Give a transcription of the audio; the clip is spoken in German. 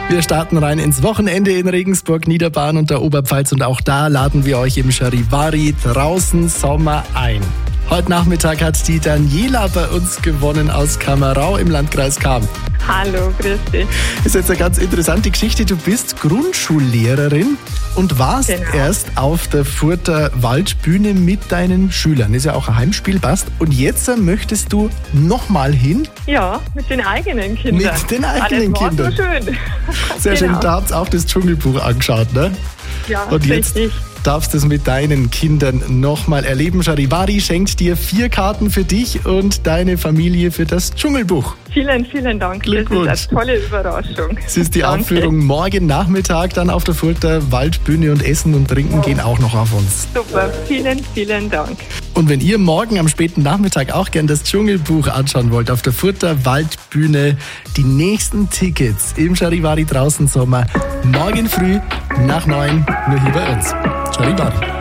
Wir starten rein ins Wochenende in Regensburg, Niederbayern und der Oberpfalz und auch da laden wir euch im Charivari draußen Sommer ein. Heute Nachmittag hat die Daniela bei uns gewonnen aus Kamerau im Landkreis Cham. Hallo, grüß dich. Ist jetzt eine ganz interessante Geschichte. Du bist Grundschullehrerin und warst erst auf der Furter Waldbühne mit deinen Schülern. Ist ja auch ein Heimspiel, passt. Und jetzt möchtest du nochmal hin? Ja, mit den eigenen Kindern. Mit den eigenen Kindern. Das war so schön. Sehr schön. Da habt ihr auch das Dschungelbuch angeschaut, ne? Ja, und jetzt richtig. Darfst du es mit deinen Kindern nochmal erleben. Charivari schenkt dir 4 Karten für dich und deine Familie für das Dschungelbuch. Vielen, vielen Dank. Glückwunsch. Das ist eine tolle Überraschung. Es ist die Aufführung morgen Nachmittag dann auf der Furter Waldbühne und Essen und Trinken gehen auch noch auf uns. Super, vielen, vielen Dank. Und wenn ihr morgen am späten Nachmittag auch gern das Dschungelbuch anschauen wollt, auf der Furter Waldbühne, die nächsten Tickets im Charivari draußen Sommer, morgen früh nach 9 nur hier bei uns. Charivari.